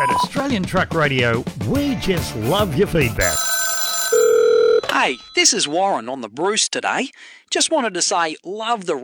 At Australian Truck Radio, we just love your feedback. Hey, this is Warren on the Bruce today. Just wanted to say, love the